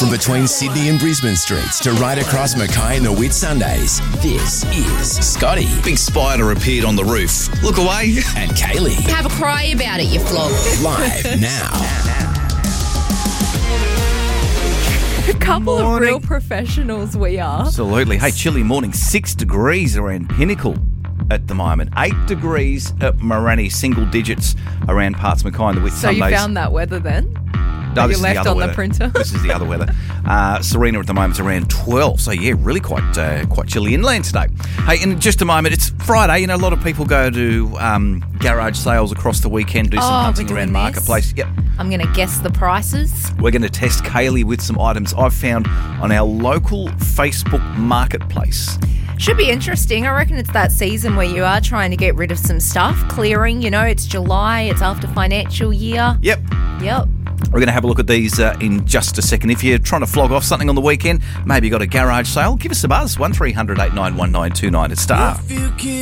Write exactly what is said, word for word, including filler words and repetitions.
From between Sydney and Brisbane streets to right across Mackay and the Whitsundays, this is Scotty. Big spider appeared on the roof. Look away. And Kaylee. Have a cry about it, you flog. Live now. A couple Morning. of real professionals we are. Absolutely. Hey, chilly morning. Six degrees around Pinnacle at the moment. Eight degrees at Morani. Single digits around parts of Mackay and the Whitsundays. So you found that weather then? No, that this you is left the other on the weather. printer? This is the other weather. Uh, Serena at the moment's around twelve. So, yeah, really quite uh, quite chilly inland today. Hey, in just a moment, it's Friday. You know, a lot of people go to um, garage sales across the weekend, do some Oh, we're hunting doing around this? Marketplace. Yep. I'm going to guess the prices. We're going to test Kaylee with some items I've found on our local Facebook marketplace. Should be interesting. I reckon it's that season where you are trying to get rid of some stuff, clearing. You know, it's July, it's after financial year. Yep. Yep. We're going to have a look at these uh, in just a second. If you're trying to flog off something on the weekend, maybe you got a garage sale, give us a buzz. one three hundred eight nine one nine two nine at star.